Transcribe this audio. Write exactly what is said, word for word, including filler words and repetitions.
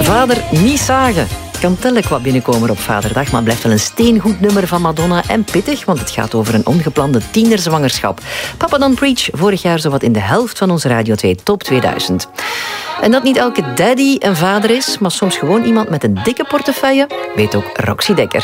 Vader niet zagen. Kan telkens wat binnenkomen op Vaderdag, maar blijft wel een steengoed nummer van Madonna en pittig, want het gaat over een ongeplande tienerzwangerschap. Papa Don't Preach, vorig jaar zowat in de helft van onze Radio twee Top tweeduizend. En dat niet elke daddy een vader is, maar soms gewoon iemand met een dikke portefeuille, weet ook Roxy Dekker.